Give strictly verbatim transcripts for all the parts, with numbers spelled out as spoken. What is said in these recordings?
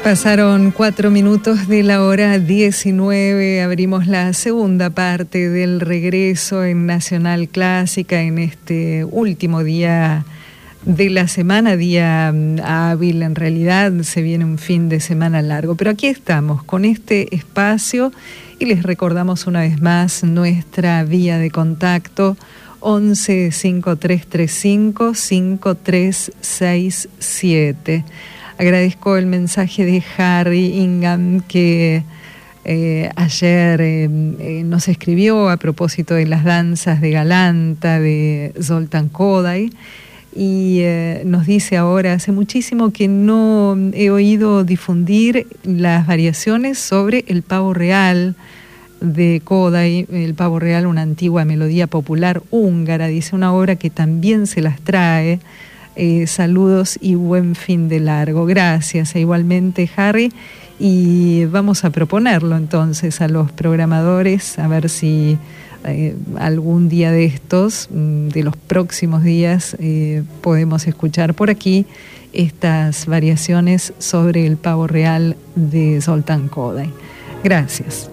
Pasaron cuatro minutos de la hora diecinueve, abrimos la segunda parte del regreso en Nacional Clásica en este último día de la semana, día hábil. En realidad se viene un fin de semana largo, pero aquí estamos con este espacio y les recordamos una vez más nuestra vía de contacto once cinco tres tres cinco cinco tres seis siete. Agradezco el mensaje de Harry Ingham que eh, ayer eh, eh, nos escribió a propósito de las danzas de Galanta de Zoltán Kodály y eh, nos dice ahora, hace muchísimo que no he oído difundir las variaciones sobre el pavo real de Kodály, el pavo real, una antigua melodía popular húngara, dice, una obra que también se las trae. Eh, saludos y buen fin de largo. Gracias, e igualmente Harry, y vamos a proponerlo entonces a los programadores a ver si eh, algún día de estos, de los próximos días, eh, podemos escuchar por aquí estas variaciones sobre el pavo real de Zoltán Kodály. Gracias.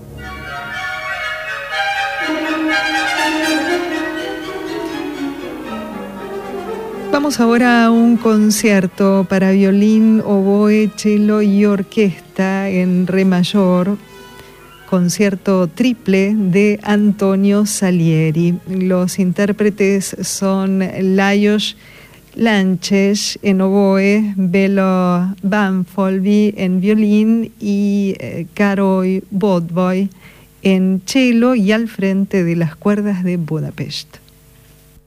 Vamos ahora a un concierto para violín, oboe, cello y orquesta en re mayor, concierto triple de Antonio Salieri. Los intérpretes son Lajos Lanches en oboe, Belo Banfolby en violín y eh, Károly Botboy en cello y al frente de las cuerdas de Budapest.